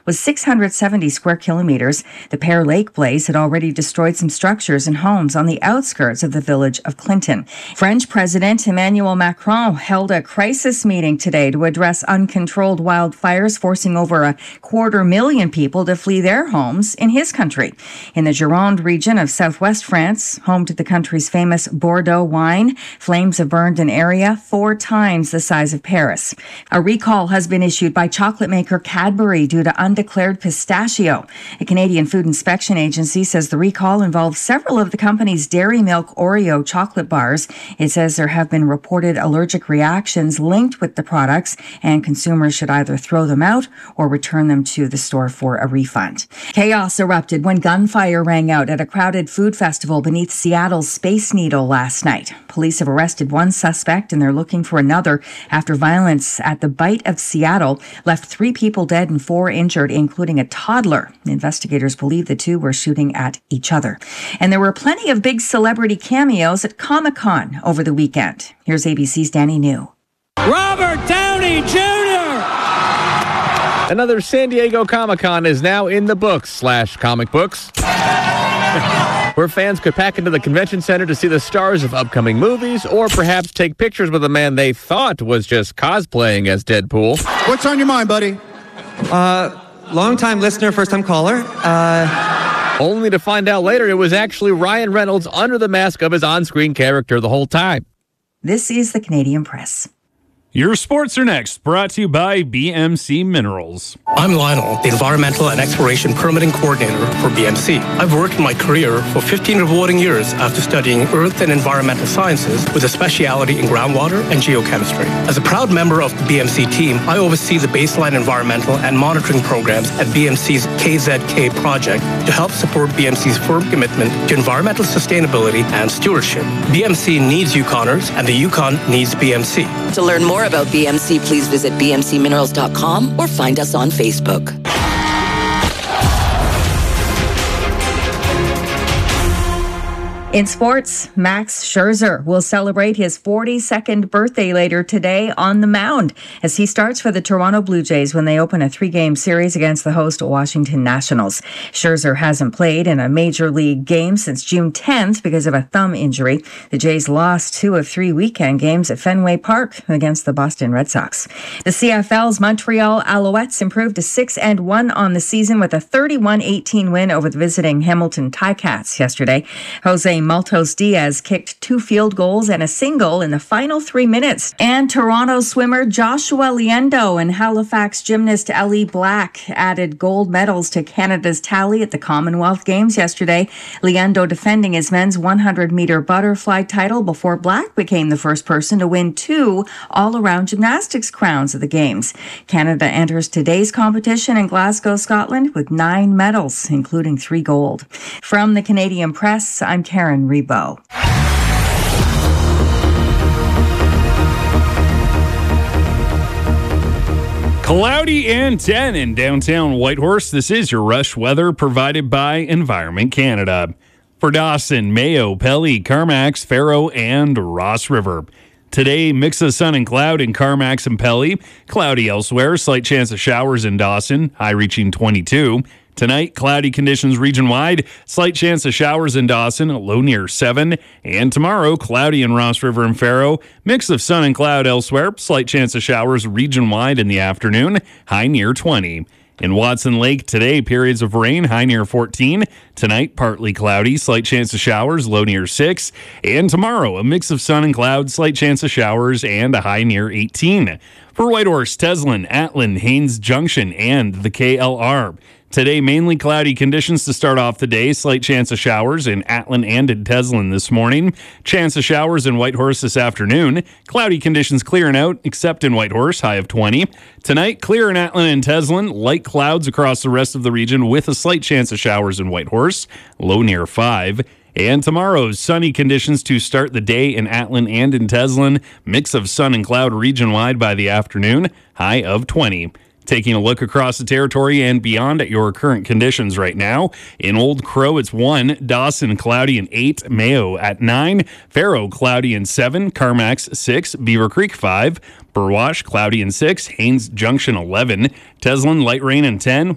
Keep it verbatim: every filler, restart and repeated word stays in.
was six hundred seventy square kilometers. The Pear Lake blaze had already destroyed some structures and homes on the outskirts of the village of Clinton. French President Emmanuel Macron held a crisis meeting today to address uncontrolled wildfires, forcing over a quarter million people to flee their homes in his country. In the Gironde region of southwest France, home to the country's famous Bordeaux wine, flames have burned an area four times the size of Paris. A recall has been issued by chocolate maker Cadbury due to undeclared pistachio. A Canadian Food Inspection Agency says the recall involves several of the company's Dairy Milk Oreo chocolate bars. It says there have been reported allergic reactions linked with the products, and consumers should either throw them out or return them to the store for a refund. Chaos erupted when gunfire rang out at a crowded food festival beneath Seattle's Space Needle last night. Police have arrested one suspect and they're looking for another after violence at the Bite of Seattle left three people dead and four injured, including a toddler. Investigators believe the two were shooting at each other. And there were plenty of big celebrity cameos at Comic-Con over the weekend. Here's A B C's Danny New. Robert Downey Junior Another San Diego Comic-Con is now in the books slash comic books, where fans could pack into the convention center to see the stars of upcoming movies, or perhaps take pictures with a man they thought was just cosplaying as Deadpool. What's on your mind, buddy? Uh, long-time listener, first-time caller. Uh... Only to find out later it was actually Ryan Reynolds under the mask of his on-screen character the whole time. This is the Canadian Press. Your sports are next, brought to you by B M C Minerals. I'm Lionel, the Environmental and Exploration Permitting Coordinator for B M C. I've worked my career for fifteen rewarding years after studying earth and environmental sciences with a speciality in groundwater and geochemistry. As a proud member of the B M C team, I oversee the baseline environmental and monitoring programs at B M C's K Z K project to help support B M C's firm commitment to environmental sustainability and stewardship. B M C needs Yukoners, and the Yukon needs B M C. To learn more about B M C, please visit b m c minerals dot com or find us on Facebook. In sports, Max Scherzer will celebrate his forty-second birthday later today on the mound as he starts for the Toronto Blue Jays when they open a three-game series against the host Washington Nationals. Scherzer hasn't played in a major league game since June tenth because of a thumb injury. The Jays lost two of three weekend games at Fenway Park against the Boston Red Sox. The C F L's Montreal Alouettes improved to six and one on the season with a thirty-one eighteen win over the visiting Hamilton Ticats yesterday. Jose Maltos Diaz kicked two field goals and a single in the final three minutes. And Toronto swimmer Joshua Liendo and Halifax gymnast Ellie Black added gold medals to Canada's tally at the Commonwealth Games yesterday. Liendo defending his men's one hundred meter butterfly title before Black became the first person to win two all-around gymnastics crowns at the Games. Canada enters today's competition in Glasgow, Scotland with nine medals, including three gold. From the Canadian Press, I'm Karen Rebo. Cloudy and ten in downtown Whitehorse. This is your rush weather provided by Environment Canada. For Dawson, Mayo, Pelly, Carmacks, Faro, and Ross River. Today, mix of sun and cloud in Carmacks and Pelly. Cloudy elsewhere. Slight chance of showers in Dawson. High reaching twenty-two. Tonight, cloudy conditions region-wide. Slight chance of showers in Dawson, low near seven. And tomorrow, cloudy in Ross River and Faro. Mix of sun and cloud elsewhere. Slight chance of showers region-wide in the afternoon, high near twenty. In Watson Lake today, periods of rain, high near fourteen. Tonight, partly cloudy, slight chance of showers, low near six. And tomorrow, a mix of sun and clouds, slight chance of showers, and a high near eighteen. For Whitehorse, Teslin, Atlin, Haines Junction, and the K L R. Today, mainly cloudy conditions to start off the day. Slight chance of showers in Atlin and in Teslin this morning. Chance of showers in Whitehorse this afternoon. Cloudy conditions clearing out, except in Whitehorse, high of twenty. Tonight, clear in Atlin and Teslin. Light clouds across the rest of the region with a slight chance of showers in Whitehorse, low near five. And tomorrow's sunny conditions to start the day in Atlin and in Teslin. Mix of sun and cloud region-wide by the afternoon, high of twenty. Taking a look across the territory and beyond at your current conditions right now. In Old Crow, it's one. Dawson, cloudy and eight. Mayo at nine. Faro, cloudy and seven. Carmacks, six. Beaver Creek, five. Burwash, cloudy and six. Haines Junction, eleven. Teslin, light rain and ten.